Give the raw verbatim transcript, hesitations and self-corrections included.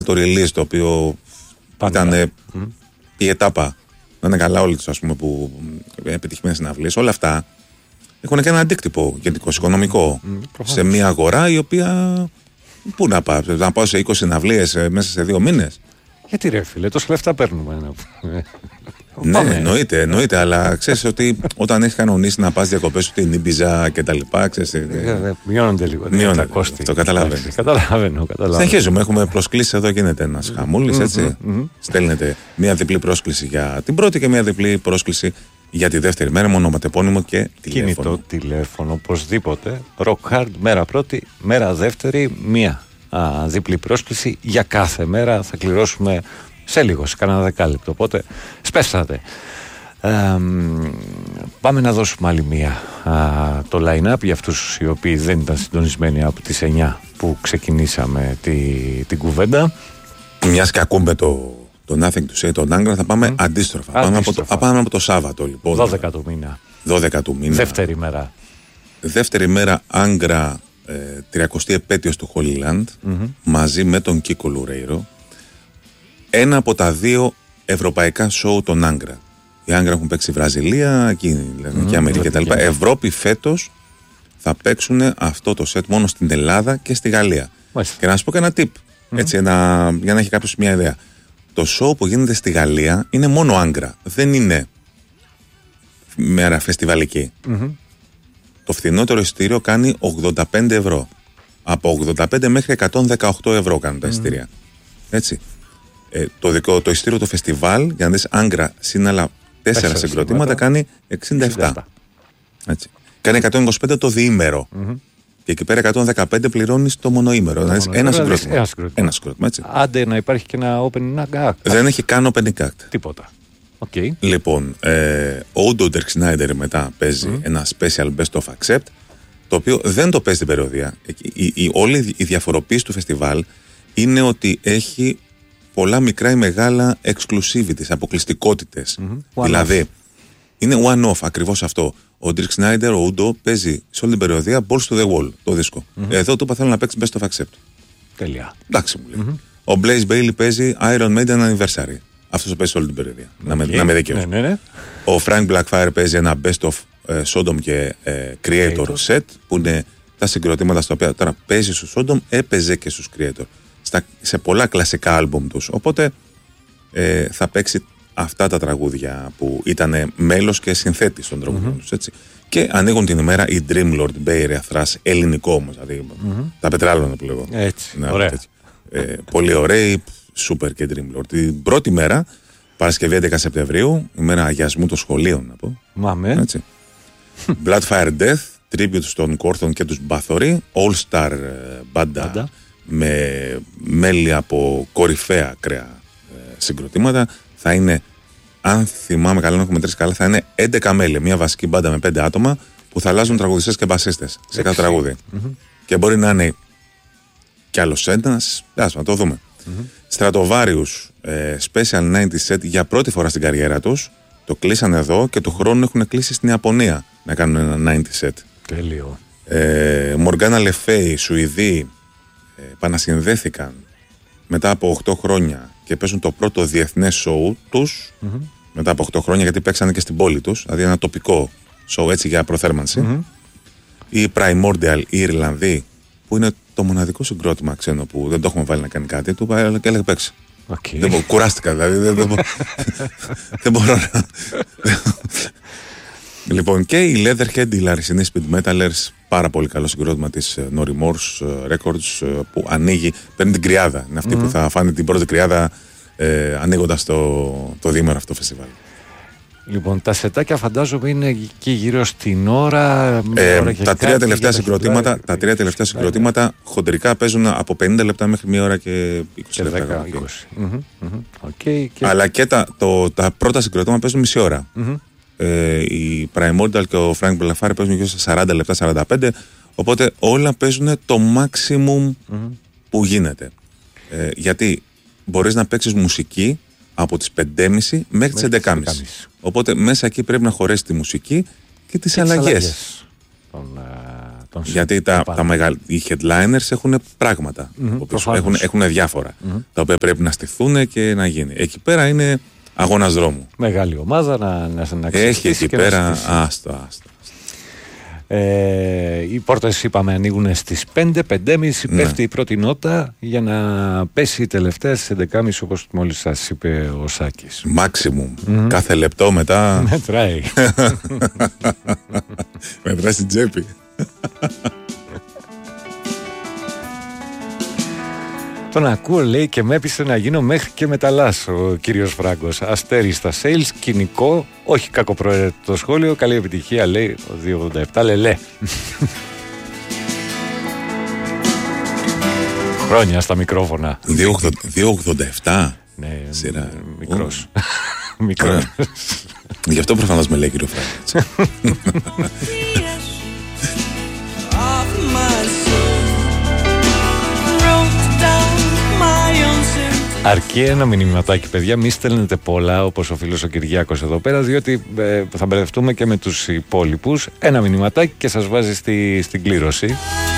το release το οποίο ήταν mm. η ετάπα. Να είναι καλά όλοι τους, ας πούμε, που επιτυχημένες συναυλίες. Όλα αυτά έχουν και ένα αντίκτυπο γενικώς οικονομικό mm, σε μια αγορά η οποία. Πού να πάω, να πάω σε είκοσι συναυλίες μέσα σε δύο μήνες. Γιατί ρε φίλε, τόσα λεφτά παίρνουμε. Ναι, εννοείται, εννοείται, αλλά ξέρεις ότι όταν έχεις κανονίσει να πας διακοπές στην Ήμπιζα και τα λοιπά, ξέρεις. Μειώνονται λίγο. Μειώνονται τα κόστη. Το καταλαβαίνω. Καταλαβαίνω. Συνεχίζουμε, έχουμε προσκλήσεις εδώ, γίνεται ένας χαμούλης, έτσι. Στέλνετε μία διπλή πρόσκληση για την πρώτη και μία διπλή πρόσκληση για τη δεύτερη μέρα, μονοματεπώνυμο και τηλέφωνο. Κινητό τηλέφωνο, οπωσδήποτε. Rock Hard, μέρα πρώτη, μέρα δεύτερη, μία α, διπλή πρόσκληση για κάθε μέρα. Θα κληρώσουμε σε λίγο, σε κανένα δεκάλεπτο. Οπότε σπεύσατε. Ε, πάμε να δώσουμε άλλη μία α, το line-up για αυτούς οι οποίοι δεν ήταν συντονισμένοι από τις εννιά που ξεκινήσαμε τη, την κουβέντα. Μιας και ακούμε το, το Nothing to Say, τον Angra, θα πάμε mm. αντίστροφα. Πάμε από, το, πάμε από το Σάββατο, λοιπόν. δώδεκα του μήνα. δώδεκα του μήνα. Δεύτερη μέρα. Δεύτερη μέρα Angra, ε, τριακοστή επέτειος του Holy Land, mm-hmm. μαζί με τον Κίκο Λουρέιρο. Ένα από τα δύο ευρωπαϊκά σοου των Angra. Οι Angra έχουν παίξει Βραζιλία, και mm-hmm. Αμερική κτλ. Yeah. Ευρώπη φέτος θα παίξουν αυτό το σετ μόνο στην Ελλάδα και στη Γαλλία. Μάλιστα. Και να σας πω και ένα tip, mm-hmm. έτσι, ένα, για να έχει κάποιος μια ιδέα. Το show που γίνεται στη Γαλλία είναι μόνο Angra. Δεν είναι μέρα φεστιβαλική. Mm-hmm. Το φθηνότερο εισιτήριο κάνει ογδόντα πέντε ευρώ. Από ογδόντα πέντε μέχρι εκατόν δεκαοκτώ ευρώ κάνουν τα εισιτήρια. Mm-hmm. Έτσι. Ε, το, δικό, το εισιτήριο του φεστιβάλ, για να δεις Angra συν άλλα τέσσερα συγκροτήματα, κάνει εξήντα επτά. εξήντα επτά. Έτσι. Κάνει εκατόν είκοσι πέντε το διήμερο. Mm-hmm. Και εκεί πέρα εκατόν δεκαπέντε πληρώνεις το μονοήμερο. Δηλαδή ένα συγκρότημα. Ένα συγκρότημα. Ένα συγκρότημα, έτσι. Άντε να υπάρχει και ένα opening act. Δεν έχει καν opening act. Τίποτα. Okay. Λοιπόν, ε, ο Udo Dirk Schneider μετά παίζει mm. ένα special best of accept, το οποίο δεν το παίζει την περιοδία. Η, η, η, όλη η διαφοροποίηση του φεστιβάλ είναι ότι έχει πολλά μικρά ή μεγάλα exclusivities, αποκλειστικότητες. Mm-hmm. Δηλαδή, είναι one-off ακριβώς αυτό. Ο Dirk Schneider, ο Udo, παίζει σε όλη την περιοδία Balls to the Wall, το δίσκο. Mm-hmm. Εδώ του είπα θέλω να παίξει Best of Accept. Τέλεια. Εντάξει μου λέει. Mm-hmm. Ο Blaze Bayley παίζει Iron Maiden Anniversary. Αυτός το παίζει σε όλη την περιοδία. Okay. Να, με, να με δικαιώσει. Ναι, ναι, ναι. Ο Frank Blackfire παίζει ένα Best of uh, Sodom και uh, Creator, Creator set, που είναι τα συγκροτήματα στα οποία τώρα παίζει στους Sodom, έπαιζε και στους Creator. Στα, σε πολλά κλασικά άλμπουμ τους. Οπότε ε, θα παίξει αυτά τα τραγούδια που ήταν μέλος και συνθέτης των τραγούδιων τους, έτσι. Και ανοίγουν την ημέρα η Dreamlord Bay Area Thrash, ελληνικό όμως, δηλαδή mm-hmm. τα πετράλωνα που λέγω. Έτσι, να, ωραία. Έτσι. Ε, πολύ ωραίοι, Super και Dreamlord. Την πρώτη μέρα, Παρασκευή έντεκα Σεπτεμβρίου, ημέρα αγιασμού των σχολείων, να πω. Μάμε. Έτσι. Bloodfire Death, tribute στον Κόρθον και τους Bathory, All Star μπάντα uh, με μέλη από κορυφαία ακραία ε, συγκροτήματα. Θα είναι, αν θυμάμαι καλά, να έχουμε μετρήσει καλά, θα είναι έντεκα μέλη. Μια βασική μπάντα με πέντε άτομα που θα αλλάζουν τραγουδιστές και μπασίστες σε κάθε τραγούδι. Mm-hmm. Και μπορεί να είναι κι άλλος ένας, ας να το δούμε. Mm-hmm. Stratovarius ε, Special ενενήντα set για πρώτη φορά στην καριέρα τους. Το κλείσανε εδώ και του χρόνου έχουν κλείσει στην Ιαπωνία να κάνουν ένα ενενήντα set. Τέλειο. Ε, Morgana Le Fay, Σουηδοί, ε, επανασυνδέθηκαν μετά από οκτώ χρόνια και παίζουν το πρώτο διεθνές show τους mm-hmm. μετά από οκτώ χρόνια, γιατί παίξανε και στην πόλη τους, δηλαδή ένα τοπικό show έτσι για προθέρμανση. Mm-hmm. Οι Primordial, οι Ιρλανδοί, που είναι το μοναδικό συγκρότημα ξένο που δεν το έχουμε βάλει να κάνει κάτι, του πάει και έλεγε παίξει. Okay. Δεν μπο, κουράστηκα δηλαδή, δεν, δεν, δεν μπορώ να... Λοιπόν, και οι Leatherhead, οι λαρισινοί speed metalers, πάρα πολύ καλό συγκρότημα της Nori Morse Records, που ανοίγει, παίρνει την κρυάδα. Είναι αυτή mm-hmm. που θα φάνε την πρώτη κρυάδα ε, ανοίγοντας το, το διήμερο αυτό φεστιβάλ. Λοιπόν, τα σετάκια φαντάζομαι είναι εκεί γύρω στην ώρα. Ε, ώρα τα τρία τελευταία συγκροτήματα, τα τρία τελευταία συγκροτήματα χοντρικά παίζουν από πενήντα λεπτά μέχρι μία ώρα και είκοσι λεπτά. είκοσι. Mm-hmm, mm-hmm. Okay, και... Αλλά και τα, το, τα πρώτα συγκροτήματα παίζουν μισή ώρα. Mm-hmm. Ε, οι Primordial και ο Frank Blackfire παίζουν γύρω στα σαράντα λεπτά, σαράντα πέντε. Οπότε όλα παίζουν το maximum mm-hmm. που γίνεται. Ε, γιατί μπορείς να παίξεις μουσική από τις πέντε και μισή μέχρι τις έντεκα και μισή. Οπότε μέσα εκεί πρέπει να χωρέσει τη μουσική και τις αλλαγές των, τον Γιατί τα, τα μεγαλ... οι headliners έχουν πράγματα. Mm-hmm, έχουν, έχουν διάφορα. Mm-hmm. Τα οποία πρέπει να στηθούν και να γίνει. Εκεί πέρα είναι αγώνας δρόμου. Μεγάλη ομάδα να, να, να έχει εκεί και πέρα. Άστο, άστο. Ε, οι πόρτες είπαμε ανοίγουν στις πέντε, πέντε και μισή, ναι. Πέφτει η πρώτη νότα για να πέσει η τελευταία στις έντεκα και μισή, όπως μόλις σας είπε ο Σάκης. Μάξιμουμ. Mm-hmm. Κάθε λεπτό μετά μετράει. Μετράει στην τσέπη. Τον ακούω, λέει, και με έπεισε να γίνω μέχρι και μεταλλάς ο κύριος Φράγκος. Αστέρι στα sales, κοινικό, όχι κακοπροαίρετο σχόλιο. Καλή επιτυχία, λέει ο δύο ογδόντα επτά, λελέ. Χρόνια στα μικρόφωνα. δύο ογδόντα επτά. Ναι, σειρά. Μικρός. Μικρός. Γι' αυτό προφανώς με λέει κύριο Φράγκος. Αρκεί ένα μηνυματάκι, παιδιά, μη στέλνετε πολλά όπως ο φίλος ο Κυριάκος εδώ πέρα, διότι ε, θα μπερδευτούμε και με τους υπόλοιπους. Ένα μηνυματάκι και σας βάζει στη, στην κλήρωση.